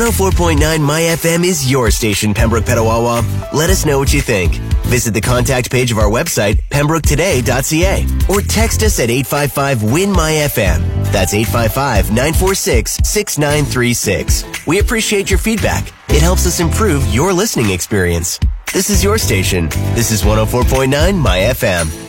104.9 My FM is your station, Pembroke Petawawa. Let us know what you think. Visit the contact page of our website, pembroketoday.ca, or text us at 855-WIN-MY-FM. That's 855-946-6936. We appreciate your feedback. It helps us improve your listening experience. This is your station. This is 104.9 My FM.